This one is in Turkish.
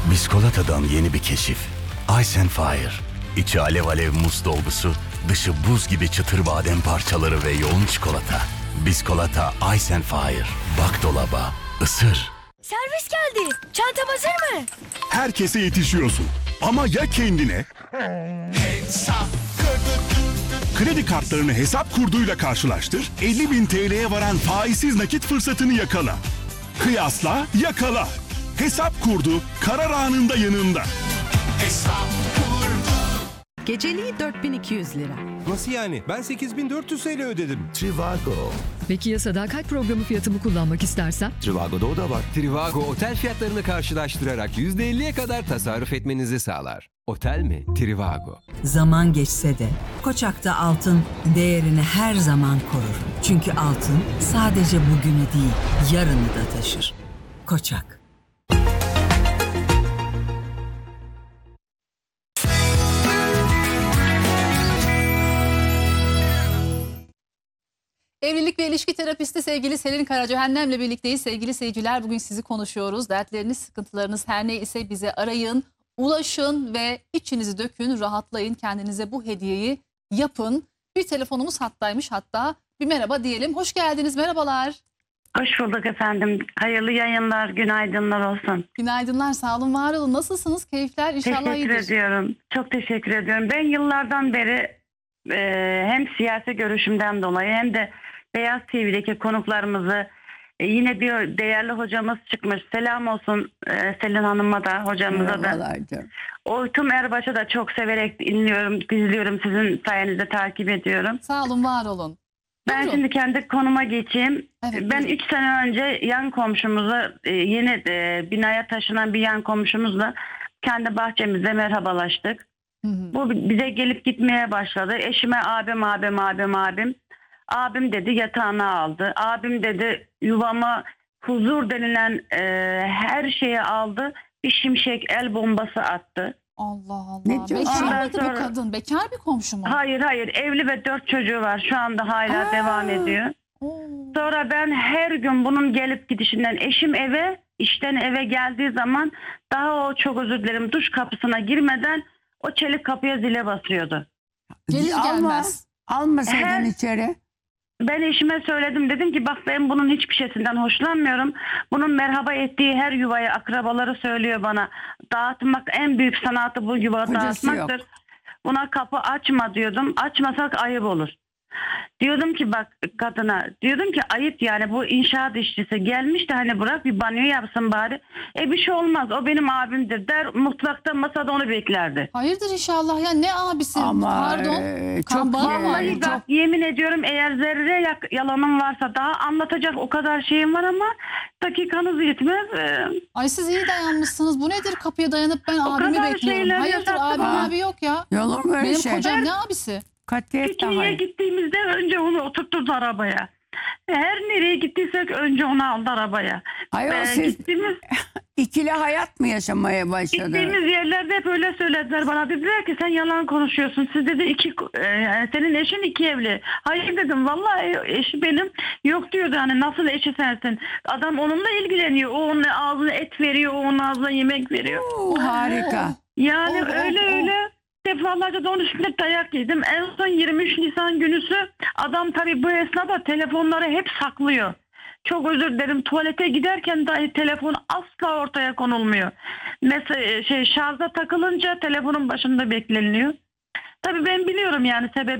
Biskolata'dan yeni bir keşif. Ice and Fire. İçi alev alev muz dolgusu, dışı buz gibi çıtır badem parçaları ve yoğun çikolata. Biskolata Ice and Fire. Bak dolaba, ısır. Servis geldi. Çantam hazır mı? Herkese yetişiyorsun. Ama ya kendine? Kredi kartlarını hesap kurduyla karşılaştır, 50.000 TL'ye varan faizsiz nakit fırsatını yakala. Kıyasla, yakala. Hesap kurdu, karar anında yanında. Geceliği 4200 lira. Nasıl yani? Ben 8400 TL ödedim. Trivago. Peki ya sadakat programı fiyatımı kullanmak istersem? Trivago'da o da var. Trivago otel fiyatlarını karşılaştırarak %50'ye kadar tasarruf etmenizi sağlar. Otel mi? Trivago. Zaman geçse de Koçak'ta altın değerini her zaman korur. Çünkü altın sadece bugünü değil, yarını da taşır. Koçak. Evlilik ve ilişki terapisti sevgili Selin Karacahennem'le birlikteyiz. Sevgili seyirciler, bugün sizi konuşuyoruz. Dertleriniz, sıkıntılarınız her ne ise bize arayın, ulaşın ve içinizi dökün, rahatlayın. Kendinize bu hediyeyi yapın. Bir telefonumuz hattaymış, hatta bir merhaba diyelim. Hoş geldiniz, merhabalar. Hoş bulduk efendim. Hayırlı yayınlar, günaydınlar olsun. Günaydınlar, sağ olun, var olun. Nasılsınız? Keyifler inşallah Teşekkür iyidir. ediyorum. Çok teşekkür ediyorum. Ben yıllardan beri hem siyasi görüşümden dolayı hem de Beyaz TV'deki konuklarımızı yine bir değerli hocamız çıkmış. Selam olsun Selin Hanım'a da, hocamıza da. Oytum Erbaş'ı da çok severek dinliyorum, izliyorum. Sizin sayenizde takip ediyorum. Sağ olun, var olun. Ben Buyurun. şimdi kendi konuma geçeyim. Evet, Ben buyurun. 3 sene önce yan komşumuza yeni binaya taşınan bir yan komşumuzla kendi bahçemizde merhabalaştık. Hı hı. Bu bize gelip gitmeye başladı. Eşime abim. Abim dedi yatağını aldı. Abim dedi yuvama huzur denilen her şeyi aldı. Bir şimşek el bombası attı. Allah Allah. Ne diyorsun? Bekar Ondan mıydı bu sonra- kadın? Bekar bir komşu mu? Hayır evli ve 4 çocuğu var. Şu anda hala devam ediyor. Oo. Sonra ben her gün bunun gelip gidişinden eşim işten eve geldiği zaman daha o çok özür dilerim duş kapısına girmeden o çelik kapıya zile basıyordu. Gelir gelmez. Almasaydın içeri. Ben eşime söyledim, dedim ki bak ben bunun hiçbir şeysinden hoşlanmıyorum. Bunun merhaba ettiği her yuvaya akrabaları söylüyor bana. Dağıtmak en büyük sanatı bu yuva dağıtmaktır. Buna kapı açma diyordum. Açmasak ayıp olur. Diyordum ki bak kadına, diyordum ki ayıp yani bu inşaat işçisi gelmiş de hani bırak bir banyo yapsın bari. Bir şey olmaz o benim abimdir der, mutfakta masada onu beklerdi. Hayırdır inşallah ya, ne abisi? Pardon. Kan bağı mı var Vallahi burada? bak yemin ediyorum eğer zerre yalanım varsa daha anlatacak o kadar şeyim var ama dakikanız yetmez. Ay siz iyi dayanmışsınız. Bu nedir, kapıya dayanıp ben O abimi kadar bekliyorum. şeyler Hayırdır yaşattım abi yok ya. Benim kocam ne abisi? Pikniğe gittiğimizde önce onu oturtturdu arabaya. Her nereye gittiysek önce onu aldı arabaya. Gittiğimiz İkili hayat mı yaşamaya başladı? Gittiğimiz yerlerde hep öyle söylediler bana. Dediler ki sen yalan konuşuyorsun. Siz dedi senin eşin 2 evli. Hayır dedim vallahi eşi benim. Yok diyordu hani nasıl eşi sensin. Adam onunla ilgileniyor. O onun ağzına et veriyor. O onun ağzına yemek veriyor. Harika. Yani öyle defalarca da onun üstünde dayak yedim. En son 23 Nisan günüsü adam tabii bu esnada telefonları hep saklıyor. Çok özür dilerim, tuvalete giderken dahi telefon asla ortaya konulmuyor. Mesela şarja takılınca telefonun başında bekleniliyor. Tabii ben biliyorum yani sebebi.